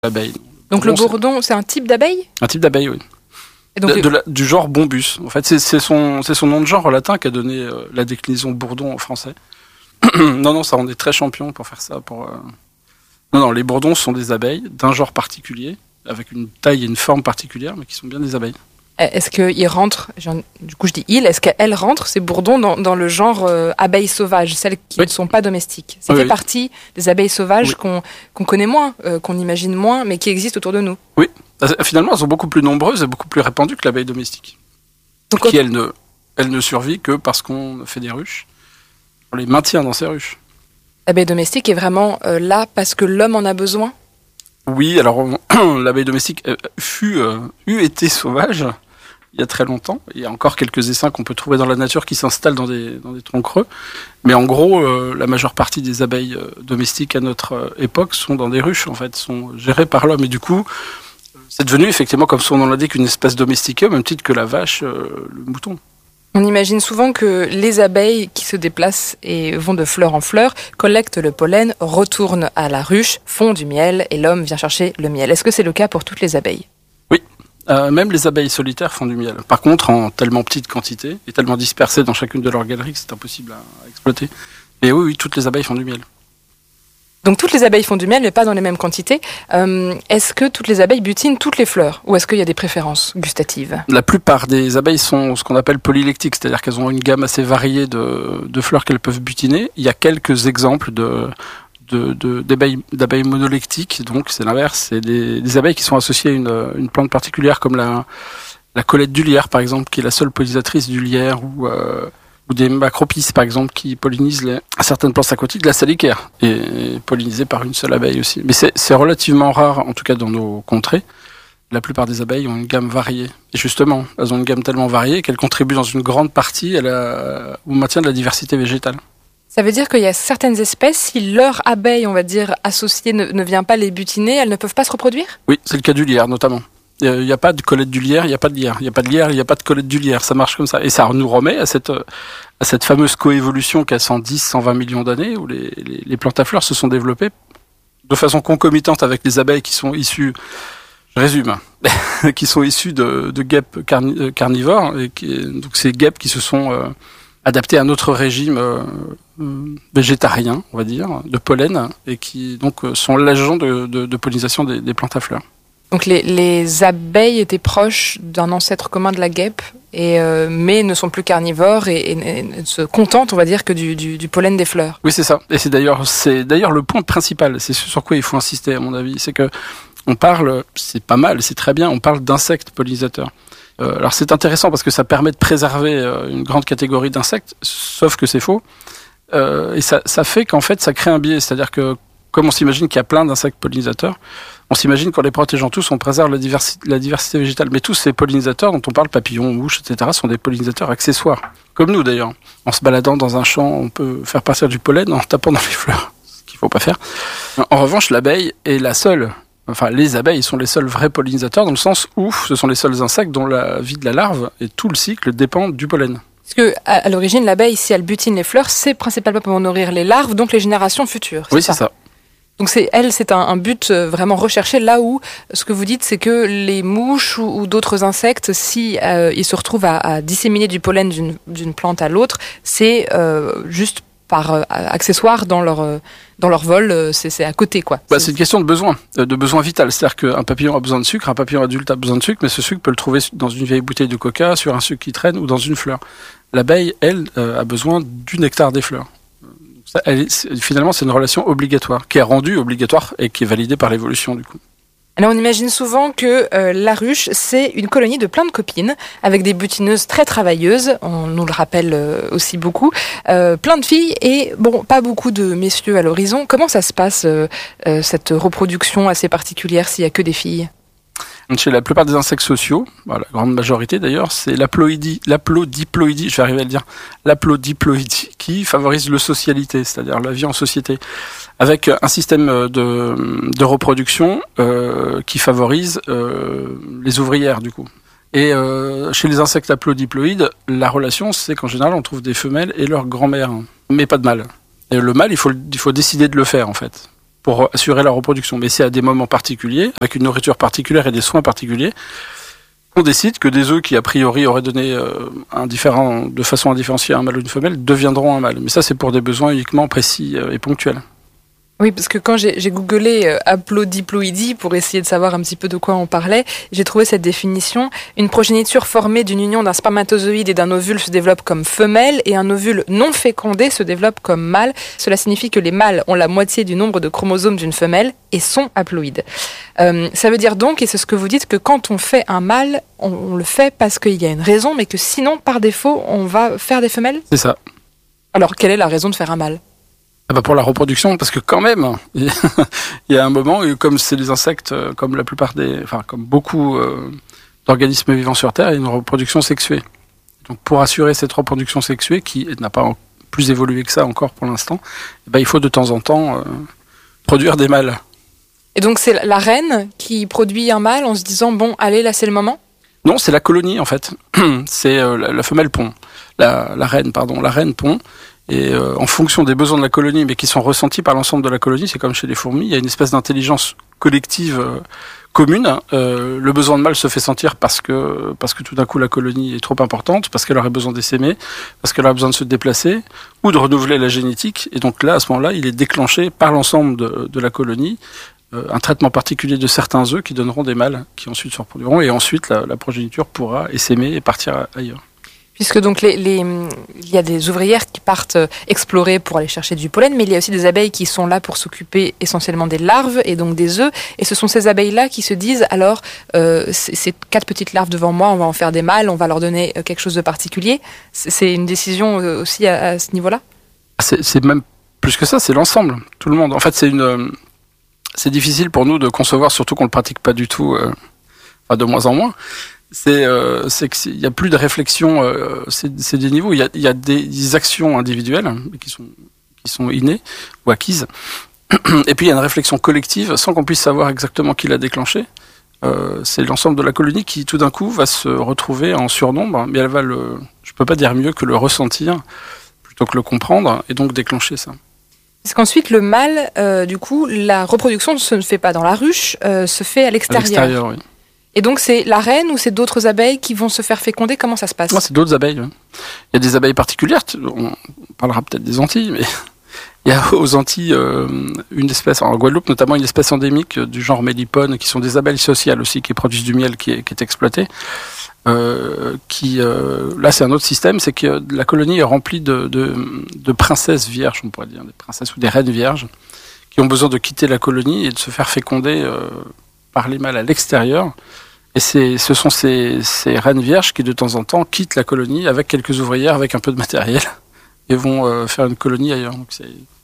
l'abeille. Donc le bourdon, c'est un type d'abeille ? Un type d'abeille, oui. Et donc, Du genre bombus. En fait, c'est son nom de genre latin qui a donné la déclinaison bourdon en français. Non, ça, on est très champion pour faire ça. Non, les bourdons sont des abeilles d'un genre particulier, avec une taille et une forme particulière, mais qui sont bien des abeilles. Est-ce qu'ils rentrent, du coup je dis ils, est-ce qu'elles rentrent, ces bourdons, dans le genre abeilles sauvages, celles qui ne sont pas domestiques ? Ça fait partie des abeilles sauvages qu'on connaît moins, qu'on imagine moins, mais qui existent autour de nous. Oui, finalement elles sont beaucoup plus nombreuses et beaucoup plus répandues que l'abeille domestique. Donc, elle ne survit que parce qu'on fait des ruches. On les maintient dans ces ruches. L'abeille domestique est vraiment là parce que l'homme en a besoin ? Oui, alors l'abeille domestique eût été sauvage il y a très longtemps. Il y a encore quelques essaims qu'on peut trouver dans la nature qui s'installent dans des troncs creux. Mais en gros, la majeure partie des abeilles domestiques à notre époque sont dans des ruches, en fait, sont gérées par l'homme. Et du coup, c'est devenu effectivement, comme son nom l'indique, une espèce domestiquée, au même titre que la vache, le mouton. On imagine souvent que les abeilles qui se déplacent et vont de fleur en fleur, collectent le pollen, retournent à la ruche, font du miel et l'homme vient chercher le miel. Est-ce que c'est le cas pour toutes les abeilles ? Oui, même les abeilles solitaires font du miel. Par contre, en tellement petite quantité et tellement dispersées dans chacune de leurs galeries que c'est impossible à exploiter. Mais oui, toutes les abeilles font du miel. Donc toutes les abeilles font du miel, mais pas dans les mêmes quantités. Est-ce que toutes les abeilles butinent toutes les fleurs ? Ou est-ce qu'il y a des préférences gustatives ? La plupart des abeilles sont ce qu'on appelle polylectiques, c'est-à-dire qu'elles ont une gamme assez variée de fleurs qu'elles peuvent butiner. Il y a quelques exemples d'abeilles monolectiques, donc c'est l'inverse. C'est des abeilles qui sont associées à une plante particulière, comme la collette du lierre, par exemple, qui est la seule pollinisatrice du lierre, ou des macropis, par exemple, qui pollinisent certaines plantes aquatiques, la salicaire, est pollinisée par une seule abeille aussi. Mais c'est relativement rare, en tout cas dans nos contrées. La plupart des abeilles ont une gamme variée. Et justement, elles ont une gamme tellement variée qu'elles contribuent dans une grande partie au maintien de la diversité végétale. Ça veut dire qu'il y a certaines espèces, si leur abeille, on va dire, associée ne vient pas les butiner, elles ne peuvent pas se reproduire ? Oui, c'est le cas du lierre, notamment. Il n'y a pas de collette du lierre, il n'y a pas de lierre. Il n'y a pas de lierre, il n'y a pas de collette du lierre. Ça marche comme ça. Et ça nous remet à cette fameuse coévolution qui a 110, 120 millions d'années, où les plantes à fleurs se sont développées de façon concomitante avec les abeilles qui sont issues, je résume, qui sont issues de guêpes carnivores. Donc ces guêpes qui se sont adaptées à notre régime végétarien, on va dire, de pollen, et qui donc sont l'agent de pollinisation des plantes à fleurs. Donc les abeilles étaient proches d'un ancêtre commun de la guêpe, mais ne sont plus carnivores et se contentent, on va dire, que du pollen des fleurs. Oui, c'est ça. Et c'est d'ailleurs le point principal. C'est ce sur quoi il faut insister, à mon avis. C'est que on parle, c'est pas mal, c'est très bien, on parle d'insectes pollinisateurs. Alors c'est intéressant parce que ça permet de préserver une grande catégorie d'insectes, sauf que c'est faux. Et ça fait qu'en fait, ça crée un biais. C'est-à-dire que, comme on s'imagine qu'il y a plein d'insectes pollinisateurs, on s'imagine qu'en les protégeant tous, on préserve la diversité végétale. Mais tous ces pollinisateurs dont on parle, papillons, mouches, etc., sont des pollinisateurs accessoires. Comme nous, d'ailleurs. En se baladant dans un champ, on peut faire partir du pollen en tapant dans les fleurs. Ce qu'il ne faut pas faire. En revanche, l'abeille est la seule. Enfin, les abeilles sont les seuls vrais pollinisateurs, dans le sens où ce sont les seuls insectes dont la vie de la larve et tout le cycle dépendent du pollen. Parce que, à l'origine, l'abeille, si elle butine les fleurs, c'est principalement pour nourrir les larves, donc les générations futures. Oui, c'est ça. Donc c'est un but vraiment recherché, là où ce que vous dites, c'est que les mouches ou d'autres insectes, si ils se retrouvent à disséminer du pollen d'une plante à l'autre, c'est juste par accessoire dans leur vol, c'est à côté, quoi. C'est une question de besoin vital. C'est-à-dire qu'un papillon a besoin de sucre, un papillon adulte a besoin de sucre, mais ce sucre peut le trouver dans une vieille bouteille de coca, sur un sucre qui traîne ou dans une fleur. L'abeille, elle, a besoin du nectar des fleurs. Finalement, c'est une relation obligatoire, qui est rendue obligatoire et qui est validée par l'évolution, du coup. Alors on imagine souvent que la ruche, c'est une colonie de plein de copines, avec des butineuses très travailleuses, on nous le rappelle aussi beaucoup, plein de filles et pas beaucoup de messieurs à l'horizon. Comment ça se passe, cette reproduction assez particulière, s'il n'y a que des filles ? Chez la plupart des insectes sociaux, la grande majorité d'ailleurs, c'est l'aplodiploïdie, je vais arriver à le dire, l'aplodiploïdie qui favorise le socialité, c'est-à-dire la vie en société, avec un système de reproduction qui favorise les ouvrières du coup. Et chez les insectes aplodiploïdes, la relation, c'est qu'en général, on trouve des femelles et leur grand-mère, mais pas de mâle. Et le mâle, il faut décider de le faire en fait. pour assurer la reproduction. Mais c'est à des moments particuliers, avec une nourriture particulière et des soins particuliers, qu'on décide que des œufs qui a priori auraient donné de façon indifférenciée un mâle ou une femelle deviendront un mâle. Mais ça, c'est pour des besoins uniquement précis et ponctuels. Oui, parce que quand j'ai googlé haplodiploïdie pour essayer de savoir un petit peu de quoi on parlait, j'ai trouvé cette définition. Une progéniture formée d'une union d'un spermatozoïde et d'un ovule se développe comme femelle et un ovule non fécondé se développe comme mâle. Cela signifie que les mâles ont la moitié du nombre de chromosomes d'une femelle et sont haploïdes. Ça veut dire donc, et c'est ce que vous dites, que quand on fait un mâle, on le fait parce qu'il y a une raison, mais que sinon, par défaut, on va faire des femelles ? C'est ça. Alors, quelle est la raison de faire un mâle ? Pour la reproduction, parce que quand même, il y a un moment où, comme c'est des insectes, comme la plupart comme beaucoup d'organismes vivants sur Terre, il y a une reproduction sexuée. Donc, pour assurer cette reproduction sexuée, qui n'a pas plus évolué que ça encore pour l'instant, il faut de temps en temps produire des mâles. Et donc, c'est la reine qui produit un mâle en se disant, bon, allez, là, c'est le moment ? Non, c'est la colonie, en fait. C'est la femelle pond. La reine pond. Et en fonction des besoins de la colonie, mais qui sont ressentis par l'ensemble de la colonie, c'est comme chez les fourmis, il y a une espèce d'intelligence collective commune. Le besoin de mâle se fait sentir parce que tout d'un coup la colonie est trop importante, parce qu'elle aurait besoin d'essaimer, parce qu'elle aurait besoin de se déplacer, ou de renouveler la génétique. Et donc là, à ce moment-là, il est déclenché par l'ensemble de la colonie un traitement particulier de certains œufs qui donneront des mâles, qui ensuite se reproduiront, et ensuite la progéniture pourra essaimer et partir ailleurs. Puisque donc il y a des ouvrières qui partent explorer pour aller chercher du pollen, mais il y a aussi des abeilles qui sont là pour s'occuper essentiellement des larves et donc des œufs. Et ce sont ces abeilles-là qui se disent, alors, ces 4 petites larves devant moi, on va en faire des mâles, on va leur donner quelque chose de particulier. C'est une décision aussi à ce niveau-là ? C'est même plus que ça, c'est l'ensemble, tout le monde. En fait, c'est difficile pour nous de concevoir, surtout qu'on ne le pratique pas du tout, de moins en moins. C'est qu'il y a plus de réflexion, c'est des niveaux. Il y a des actions individuelles qui sont innées ou acquises, et puis il y a une réflexion collective sans qu'on puisse savoir exactement qui l'a déclenché. C'est l'ensemble de la colonie qui tout d'un coup va se retrouver en surnombre, mais elle va je peux pas dire mieux que le ressentir plutôt que le comprendre et donc déclencher ça. Parce qu'ensuite le mâle, du coup, la reproduction ne se fait pas dans la ruche, se fait à l'extérieur. À l'extérieur, oui. Et donc c'est la reine ou c'est d'autres abeilles qui vont se faire féconder ? Comment ça se passe ? C'est d'autres abeilles. Oui. Il y a des abeilles particulières, on parlera peut-être des Antilles, mais il y a aux Antilles une espèce, en Guadeloupe notamment, une espèce endémique du genre mélipone, qui sont des abeilles sociales aussi, qui produisent du miel qui est exploité. Là c'est un autre système, c'est que la colonie est remplie de princesses vierges, on pourrait dire, des princesses ou des reines vierges, qui ont besoin de quitter la colonie et de se faire féconder par les mâles à l'extérieur. Et ce sont ces reines vierges qui de temps en temps quittent la colonie avec quelques ouvrières, avec un peu de matériel, et vont faire une colonie ailleurs. Donc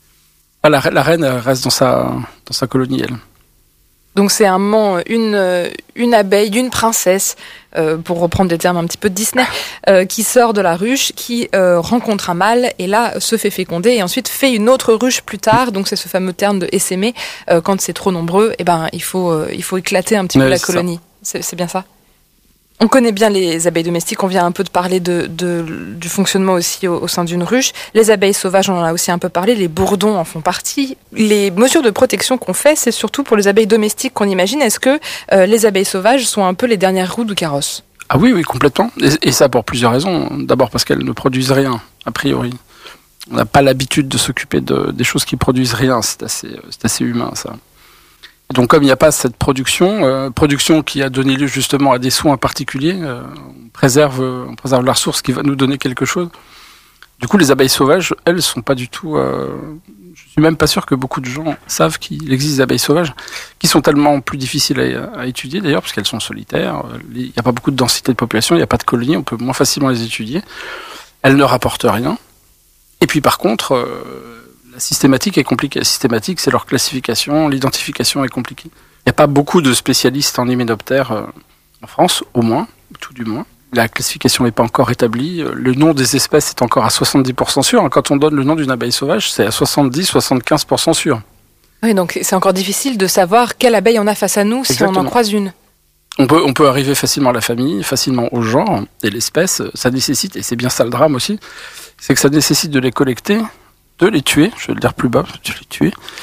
la reine reste dans sa colonie, elle. Donc c'est un moment, une abeille, une princesse, pour reprendre des termes un petit peu de Disney, qui sort de la ruche, qui rencontre un mâle et là se fait féconder et ensuite fait une autre ruche plus tard. Donc c'est ce fameux terme de essaimer. Quand c'est trop nombreux, il faut éclater un petit peu la colonie. C'est bien ça. On connaît bien les abeilles domestiques, on vient un peu de parler du fonctionnement aussi au sein d'une ruche. Les abeilles sauvages, on en a aussi un peu parlé, les bourdons en font partie. Les mesures de protection qu'on fait, c'est surtout pour les abeilles domestiques qu'on imagine. Est-ce que les abeilles sauvages sont un peu les dernières roues du carrosse ? Ah oui, complètement. Et ça pour plusieurs raisons. D'abord parce qu'elles ne produisent rien, a priori. On n'a pas l'habitude de s'occuper des choses qui produisent rien, c'est assez humain ça. Donc comme il n'y a pas cette production qui a donné lieu justement à des soins particuliers, on préserve la ressource qui va nous donner quelque chose. Du coup, les abeilles sauvages, elles, sont pas du tout... je suis même pas sûr que beaucoup de gens savent qu'il existe des abeilles sauvages, qui sont tellement plus difficiles à étudier d'ailleurs, parce qu'elles sont solitaires, il n'y a pas beaucoup de densité de population, il n'y a pas de colonies, on peut moins facilement les étudier. Elles ne rapportent rien. Et puis par contre... la systématique est compliquée. La systématique, c'est leur classification, l'identification est compliquée. Il n'y a pas beaucoup de spécialistes en hyménoptères en France, au moins, tout du moins. La classification n'est pas encore établie. Le nom des espèces est encore à 70% sûr. Quand on donne le nom d'une abeille sauvage, c'est à 70-75% sûr. Oui, donc c'est encore difficile de savoir quelle abeille on a face à nous. Exactement. Si on en croise une. On peut arriver facilement à la famille, facilement au genre et l'espèce. Ça nécessite, et c'est bien ça le drame aussi, c'est que ça nécessite de les collecter, de les tuer, je vais le dire plus bas, de les tuer,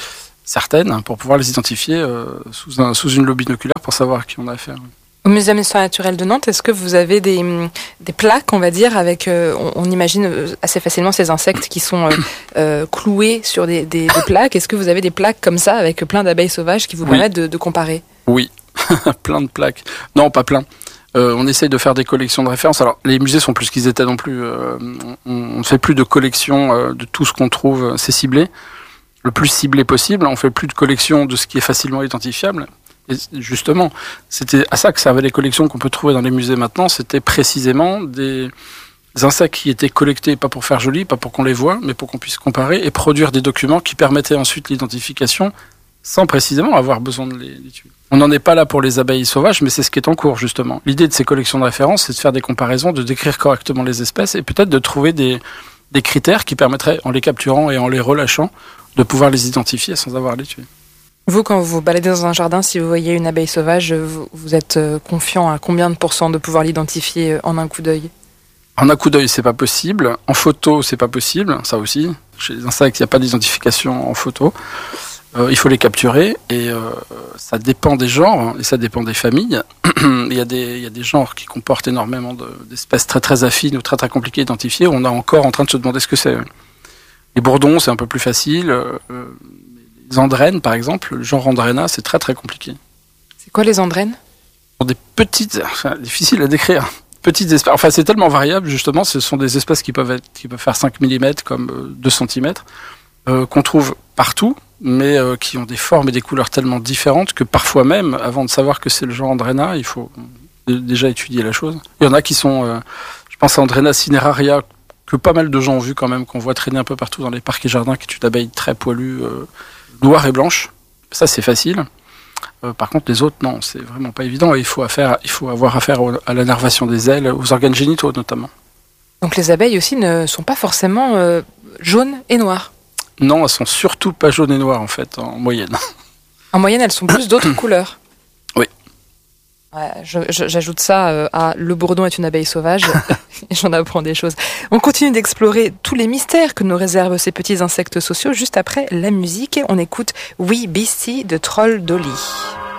certaines pour pouvoir les identifier sous une loupe binoculaire pour savoir à qui on a affaire. Au Muséum d'histoire naturelle de Nantes, est-ce que vous avez des plaques, on va dire, avec, on imagine assez facilement ces insectes qui sont cloués sur des plaques. Est-ce que vous avez des plaques comme ça avec plein d'abeilles sauvages qui vous permettent de comparer ? Oui, plein de plaques. Non, pas plein. On essaye de faire des collections de référence. Alors, les musées sont plus ce qu'ils étaient non plus. On ne fait plus de collection de tout ce qu'on trouve. C'est ciblé, le plus ciblé possible. On fait plus de collection de ce qui est facilement identifiable. Et justement, c'était à ça que servaient les collections qu'on peut trouver dans les musées maintenant. C'était précisément des insectes qui étaient collectés pas pour faire joli, pas pour qu'on les voie, mais pour qu'on puisse comparer et produire des documents qui permettaient ensuite l'identification sans précisément avoir besoin de les tuer. On n'en est pas là pour les abeilles sauvages, mais c'est ce qui est en cours justement. L'idée de ces collections de référence, c'est de faire des comparaisons, de décrire correctement les espèces et peut-être de trouver des critères qui permettraient, en les capturant et en les relâchant, de pouvoir les identifier sans avoir à les tuer. Vous, quand vous vous baladez dans un jardin, si vous voyez une abeille sauvage, vous êtes confiant à combien de pourcents de pouvoir l'identifier en un coup d'œil ? En un coup d'œil, c'est pas possible. En photo, c'est pas possible. Ça aussi. Chez les insectes, il n'y a pas d'identification en photo. Il faut les capturer et ça dépend des genres et ça dépend des familles. il y a des genres qui comportent énormément d'espèces très très affines ou très très compliquées à identifier. On est encore en train de se demander ce que c'est. Les bourdons, c'est un peu plus facile. Les andrènes, par exemple, le genre Andrena, c'est très très compliqué. C'est quoi les andrènes ? Ce sont des petites, difficiles à décrire, petites espèces. Enfin, c'est tellement variable, justement, ce sont des espèces qui peuvent faire 5 mm comme 2 cm, qu'on trouve partout, mais qui ont des formes et des couleurs tellement différentes que parfois même, avant de savoir que c'est le genre Andrena, il faut déjà étudier la chose. Il y en a qui sont, je pense à Andrena cineraria, que pas mal de gens ont vu quand même, qu'on voit traîner un peu partout dans les parcs et jardins, qui est une abeille très poilue, noire et blanche. Ça, c'est facile. Par contre, les autres, non, c'est vraiment pas évident. Et il faut avoir affaire à l'innervation des ailes, aux organes génitaux notamment. Donc les abeilles aussi ne sont pas forcément jaunes et noires ? Non, elles sont surtout pas jaunes et noires en fait, en moyenne. En moyenne, elles sont plus d'autres couleurs ? Oui. Ouais, j'ajoute ça à le bourdon est une abeille sauvage. J'en apprends des choses. On continue d'explorer tous les mystères que nous réservent ces petits insectes sociaux. Juste après la musique, on écoute Oui Beastie de Troll Dolly.